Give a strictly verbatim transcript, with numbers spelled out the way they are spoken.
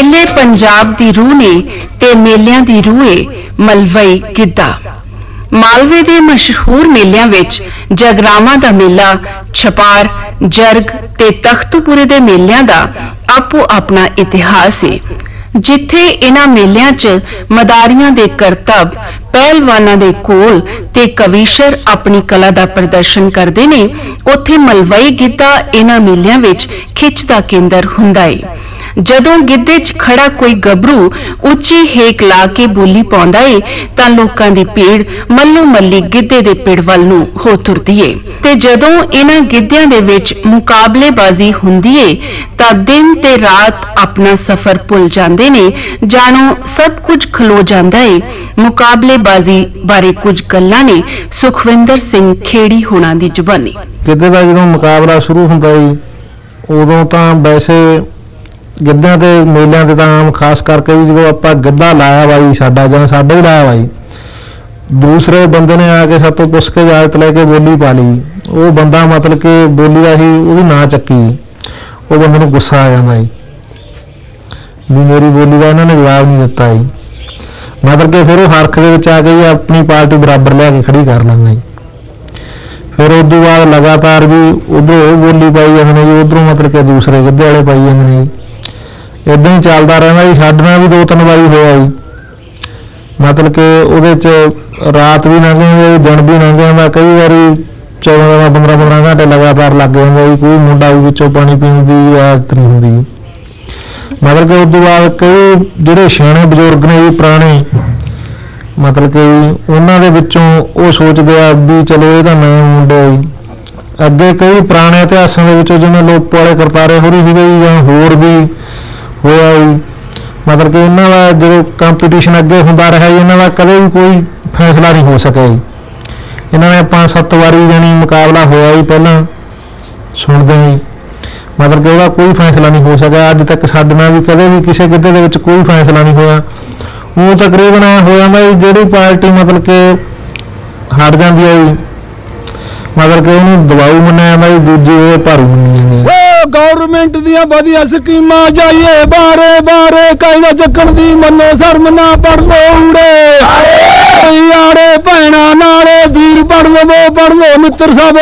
मेले पंजाब दी रूह ने ते मेलियां दी रूह है मलवई गिद्धा। मालवे दे मशहूर मेलियां विच जगरावां दा मेला, छपार, जरग ते तख्तपुरे दे मेलियां दा आपो अपना इतिहास है। जिथे इन्हां मेलियां च मदारियां दे करतब, पहलवानां दे कोल ते कवीशर अपनी कला दा प्रदर्शन करदे ने, उत्थे मलवई गिद्धा इन्हां मेलियां विच खिच दा केंद्र हुंदा है। जदों गिद्धे च खड़ा कोई गभरू उच्ची हेक ला के बोली पाउंदा है तां लोकां दी भीड़ मल्लो मल्ली गिद्धे दे पिड़ वल नूं हो तुरदी है ते जदों इन्हां गिद्धियां दे विच मुकाबलेबाजी हुंदी है तां दिन ते रात अपना सफर भुल जांदे ने, जानो सब कुछ खलो जांदा है। मुकाबलेबाजी बारे कुछ गल्लां ने सुखविंदर सिंह खेड़ी होणां दी जुबानी। गिद्धे दा जदों मुकाबला शुरू हुंदा है उदों तां वैसे गिद्धिਆਂ ਤੇ ਮੇਲਿਆਂ ਤੇ ਤਾਂ ਆਮ ਖਾਸ ਕਰਕੇ ਜਦੋਂ ਆਪਾਂ ਗਿੱਧਾ ਲਾਇਆ ਬਾਈ ਸਾਡਾ ਜਾਂ ਸਾਡਾ ਹੀ ਲਾਇਆ ਬਾਈ, ਦੂਸਰੇ ਬੰਦੇ ਨੇ ਆ ਕੇ ਸਾਤੋਂ ਪੁੱਛ ਕੇ ਇਜਾਜ਼ਤ ਲੈ ਕੇ ਬੋਲੀ ਪਾ ਲਈ, ਉਹ ਬੰਦਾ ਮਤਲਬ ਕਿ ਬੋਲੀ ਦਾ ਸੀ ਉਹਦੀ ਨਾ ਚੱਕੀ, ਉਹ ਬੰਦੇ ਨੂੰ ਗੁੱਸਾ ਆ ਜਾਂਦਾ ਜੀ ਵੀ ਮੇਰੀ ਬੋਲੀ ਦਾ ਇਹਨਾਂ ਨੇ ਜਵਾਬ ਨਹੀਂ ਦਿੱਤਾ ਜੀ, ਮਤਲਬ ਕਿ ਫਿਰ ਉਹ ਹਰਖ ਦੇ ਵਿੱਚ ਆ ਕੇ ਆਪਣੀ ਪਾਰਟੀ ਬਰਾਬਰ ਲਿਆ ਕੇ ਖੜੀ ਕਰ ਲੈਂਦਾ ਜੀ। फिर उस बाद लगातार भी उधरों बोली पाई जाते हैं जी, उधरों मतलब कि दूसरे गिद्धे वाले पाई जाते हैं जी, इदा ही चलता रहना जी। साढ़े नाल भी दो तीन वारी होया जी, मतलब कि उहदे रात भी लंघ जाती दिन भी लंघ जाता, कई बार चौदह पंद्रह पंद्रह घंटे लगातार लग जाता जी। कोई मुंडा भी विचों पानी पीने की आदत नहीं होंगी, मतलब कि उस बाद कई जिहड़े सियाणे बजुर्ग ने जी पुराने, मतलब कि उन्हां दे विचों वो सोचते आ भी चलो ये तो नए मुंडे अगे कई पुराने इतिहासां दे विचों जिवें लोप वाले करतारे हो रही सीगे जां होर भी होया जी, मतलब कि इन्हां दा जो कंपीटीशन अगे हुंदा रहा जी, इन्हां दा कदे भी कोई फैसला नहीं हो सकिया जी। इन्हां ने पांच सत्त वारी जानी मुकाबला होया जी पहलां सुणदे जी, मतलब कि उहदा कोई फैसला नहीं हो सकिया। अज तक साडे नाल भी कदे भी किसी गिद्धे दे विच कोई फैसला नहीं होया। वो तकरीबन हो जाता जी जिहड़ी पार्टी मतलब कि हट जाती है जी, मतलब कि उन्हें दबाऊ मन्निया जाता जी, दूजी वो भारू मन्नी जाती है। गौरमेंट दियां वधिया स्कीमां जाइए बारे बारे, कायदा चक्कण दी मनो शर्म ना पड़ लो उड़े, यारे भैणा नाले वीर पढ़ लो पढ़ लो मित्र साहब।